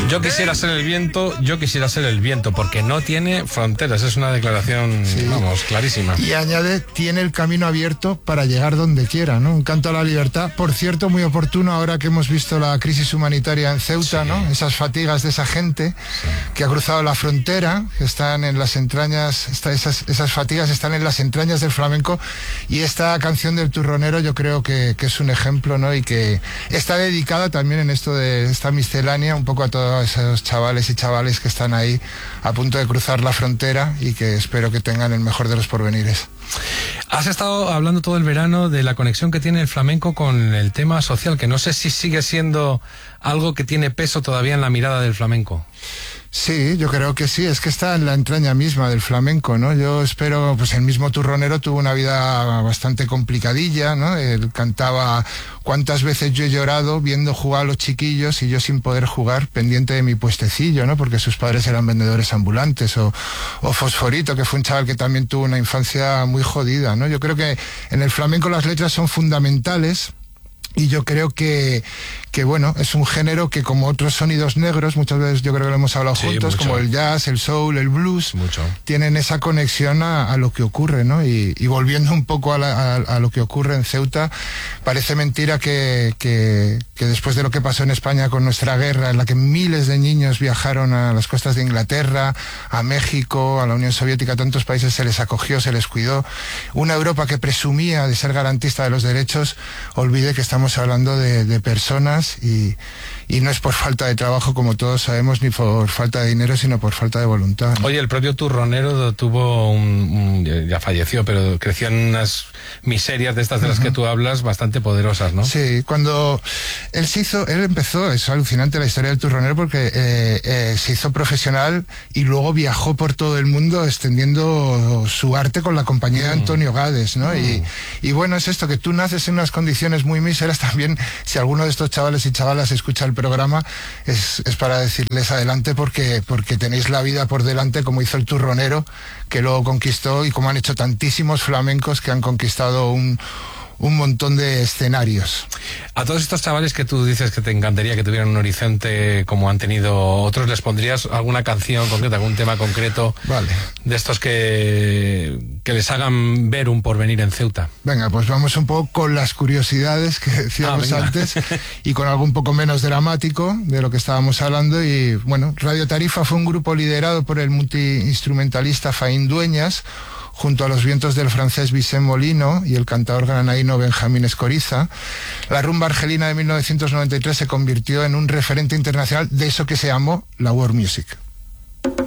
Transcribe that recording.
Yo quisiera ser el viento, porque no tiene fronteras. Es una declaración, vamos, clarísima. Y añade, tiene el camino abierto para llegar donde quiera, ¿no? Un canto a la libertad. Por cierto, muy oportuno ahora que hemos visto la crisis humanitaria en Ceuta, ¿no? Esas fatigas de esa gente que ha cruzado la frontera, que están en las entrañas, esas fatigas están en las entrañas del flamenco, y esta canción del Turronero yo creo que es un ejemplo, ¿no? Y que está dedicada también en esto de esta miscelánea un poco a todos esos chavales y chavales que están ahí a punto de cruzar la frontera y que espero que tengan el mejor de los porvenires. Has estado hablando todo el verano de la conexión que tiene el flamenco con el tema social, que no sé si sigue siendo algo que tiene peso todavía en la mirada del flamenco. Sí, yo creo que sí, es que está en la entraña misma del flamenco, ¿no? Yo espero, pues el mismo Turronero tuvo una vida bastante complicadilla, ¿no? Él cantaba cuántas veces yo he llorado viendo jugar a los chiquillos y yo sin poder jugar, pendiente de mi puestecillo, ¿no? Porque sus padres eran vendedores ambulantes, o Fosforito, que fue un chaval que también tuvo una infancia muy jodida, ¿no? Yo creo que en el flamenco las letras son fundamentales. Y yo creo que bueno, es un género que, como otros sonidos negros, muchas veces yo creo que lo hemos hablado juntos, mucho. Como el jazz, el soul, el blues, tienen esa conexión a lo que ocurre, ¿no? Y volviendo un poco a lo que ocurre en Ceuta, parece mentira que después de lo que pasó en España con nuestra guerra, en la que miles de niños viajaron a las costas de Inglaterra, a México, a la Unión Soviética, a tantos países se les acogió, se les cuidó, una Europa que presumía de ser garantista de los derechos, olvide que estamos hablando de personas, y no es por falta de trabajo, como todos sabemos, ni por falta de dinero, sino por falta de voluntad, ¿no? Oye, el propio Turronero tuvo ya falleció, pero creció en unas miserias de estas de las que tú hablas, bastante poderosas, ¿no? Sí, cuando él empezó, es alucinante la historia del Turronero, porque se hizo profesional y luego viajó por todo el mundo extendiendo su arte con la compañía de Antonio Gades, ¿no? Y bueno, es esto, que tú naces en unas condiciones muy míseras. También, si alguno de estos chavales y chavalas escucha el programa, es para decirles adelante, porque tenéis la vida por delante, como hizo el Turronero, que luego conquistó, y como han hecho tantísimos flamencos que han conquistado un montón de escenarios. A todos estos chavales que tú dices que te encantaría que tuvieran un horizonte como han tenido otros, ¿les pondrías alguna canción concreta, algún tema concreto, vale, de estos que les hagan ver un porvenir en Ceuta? Venga, pues vamos un poco con las curiosidades que decíamos antes, y con algo un poco menos dramático de lo que estábamos hablando. Y bueno, Radio Tarifa fue un grupo liderado por el multiinstrumentalista Faín Dueñas, junto a los vientos del francés Vicent Molino y el cantador granadino Benjamín Escoriza. La rumba argelina de 1993 se convirtió en un referente internacional de eso que se llamó la world music.